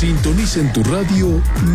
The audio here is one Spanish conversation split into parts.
Sintoniza en tu radio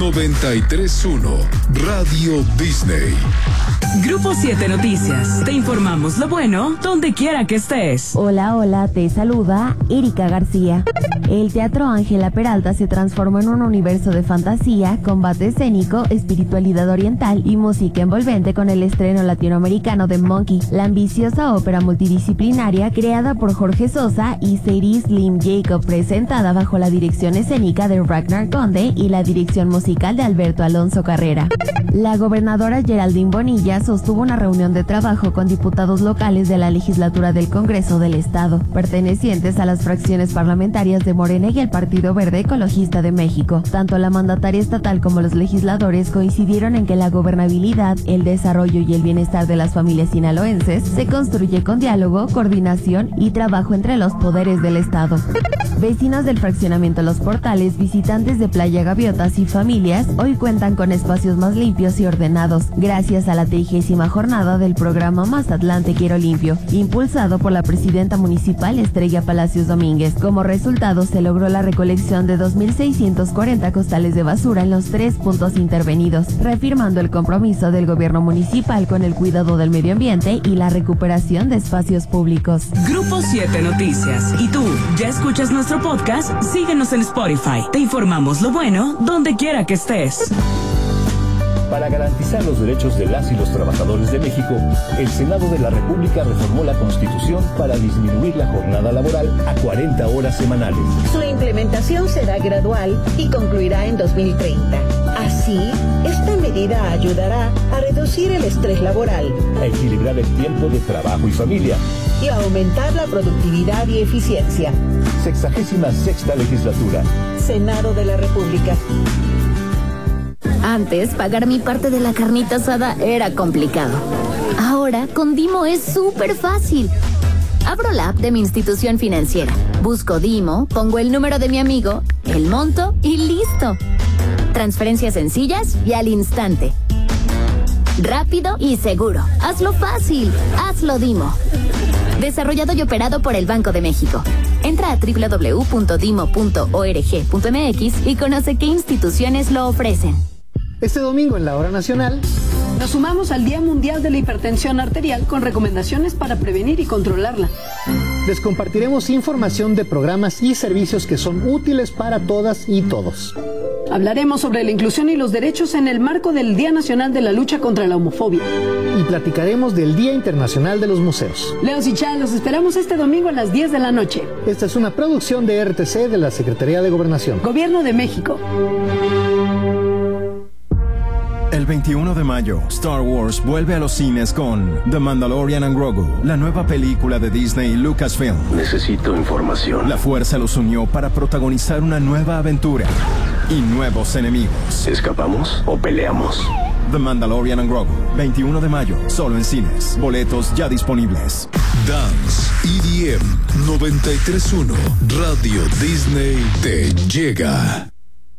93.1, Radio Disney. Grupo 7 Noticias. Te informamos lo bueno donde quiera que estés. Hola, hola, te saluda Erika García. El Teatro Ángela Peralta se transformó en un universo de fantasía, combate escénico, espiritualidad oriental y música envolvente con el estreno latinoamericano de Monkey, la ambiciosa ópera multidisciplinaria creada por Jorge Sosa y Sadie Slim Jacob, presentada bajo la dirección escénica de Ragnar Conde y la dirección musical de Alberto Alonso Carrera. La gobernadora Geraldine Bonilla sostuvo una reunión de trabajo con diputados locales de la legislatura del Congreso del Estado, pertenecientes a las fracciones parlamentarias de Morena y el Partido Verde Ecologista de México. Tanto la mandataria estatal como los legisladores coincidieron en que la gobernabilidad, el desarrollo y el bienestar de las familias sinaloenses se construye con diálogo, coordinación y trabajo entre los poderes del Estado. Vecinos del fraccionamiento Los Portales, visitantes de Playa Gaviotas y familias hoy cuentan con espacios más limpios y ordenados, gracias a la 30ª jornada del programa Mazatlán Te Quiero Limpio, impulsado por la presidenta municipal Estrella Palacios Domínguez. Como resultado, se logró la recolección de 2.640 costales de basura en los 3 puntos intervenidos, reafirmando el compromiso del gobierno municipal con el cuidado del medio ambiente y la recuperación de espacios públicos. Grupo 7 Noticias. ¿Y tú, ya escuchas nuestro podcast? Síguenos en Spotify. Te informamos lo bueno donde quiera que estés. Para garantizar los derechos de las y los trabajadores de México, el Senado de la República reformó la Constitución para disminuir la jornada laboral a 40 horas semanales. Su implementación será gradual y concluirá en 2030. Así, esta medida ayudará a reducir el estrés laboral, a equilibrar el tiempo de trabajo y familia y a aumentar la productividad y eficiencia. 66ª legislatura. Senado de la República. Antes, pagar mi parte de la carnita asada era complicado. Ahora, con Dimo es súper fácil. Abro la app de mi institución financiera, busco Dimo, pongo el número de mi amigo, el monto y listo. Transferencias sencillas y al instante. Rápido y seguro. Hazlo fácil. Hazlo Dimo. Desarrollado y operado por el Banco de México. Entra a www.dimo.org.mx y conoce qué instituciones lo ofrecen. Este domingo en la Hora Nacional nos sumamos al Día Mundial de la Hipertensión Arterial con recomendaciones para prevenir y controlarla. Les compartiremos información de programas y servicios que son útiles para todas y todos. Hablaremos sobre la inclusión y los derechos en el marco del Día Nacional de la Lucha contra la Homofobia. Y platicaremos del Día Internacional de los Museos. Leos y Chá, los esperamos este domingo a las 10 de la noche. Esta es una producción de RTC de la Secretaría de Gobernación. Gobierno de México. El 21 de mayo, Star Wars vuelve a los cines con The Mandalorian and Grogu, la nueva película de Disney y Lucasfilm. Necesito información. La fuerza los unió para protagonizar una nueva aventura y nuevos enemigos. ¿Escapamos o peleamos? The Mandalorian and Grogu, 21 de mayo, solo en cines. Boletos ya disponibles. Dance EDM 93.1, Radio Disney te llega.